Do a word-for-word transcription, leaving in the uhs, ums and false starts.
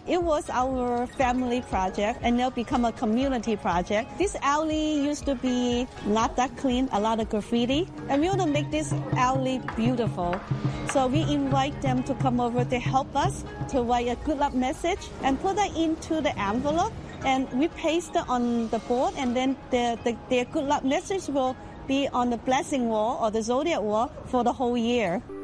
It was our family project and now become a community project. This alley used to be not that clean, a lot of graffiti, and we want to make this alley beautiful. So we invite them to come over to help us to write a good luck message and put that into the envelope, and we paste it on the board, and then the, the, their good luck message will be on the blessing wall or the zodiac wall for the whole year.